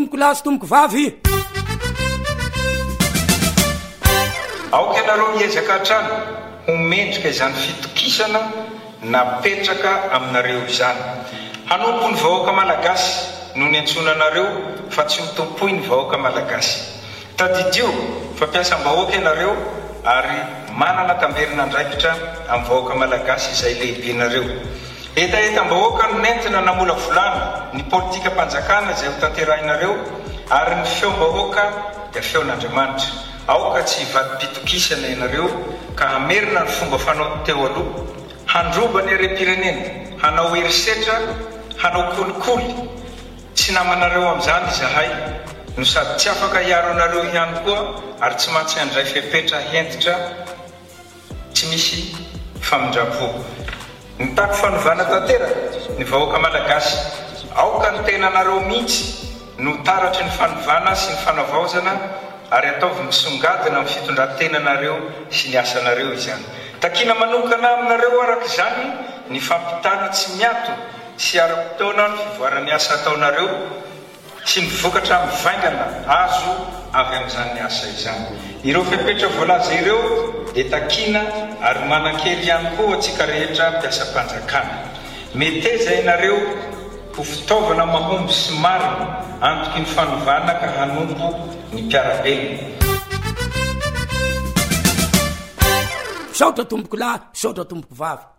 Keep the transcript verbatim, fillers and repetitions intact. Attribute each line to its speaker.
Speaker 1: tomboko lahy sy tomboko vavy.
Speaker 2: aoka ianareo hiezaka hatrano homendrika izany fitokisana napetraka aminareo izany. hanompo ny vahoaka malagasy no ny antsonanareo fa tsy mitompoy ny vahoaka malagasy. tadidio fampiasam-bahoaka ianareo ary manana tamberina ndraikitra amin'ny vahoaka malagasy izay lehibenareo. etaetam-bahoaka no nentina namola volana ny politika mpanjakana izay ho tanterahinareo ary ny feom-bahoaka dia feon'Andriamanitra. aoka tsy hivadim-pitokisana ianareo ka hamerina ny fomba fanao teo aloha, handroba ny harem-pirenena, hanao herisetra, hanao kolikoly. tsy namanareo amin'izany izahay no sady tsy afaka hiaro anareo ihany koa ary tsy mahatsy handray fepetra hentitra tsy misy famindrapo. ny tako fanovana tanteraka ny vahoaka malagasy. aoka ny tenanareo mihitsy no taratry ny fanovana sy ny fanavaozana ary ataovy misongadina amin'ny fitondran-tenanareo sy ny asanareo izany. takina manokana aminareo araka izany ny fampitana tsy miato sy ara-potoana ny fivoarany asa ataonareo sy ny vokatra mivaingana azo avy amin'izany asa izany. ireo fepetra voalaza ireo dia takina ary manan-kely ihany koa atsika rehetra mpiasa-mpanjakana. meteza ianareo ho fitaovana mahomby sy marina antoky ny fanovana ka hanompo ny mpiarabelona.
Speaker 1: saotra tomboko lahy, saotra tomboko vavy.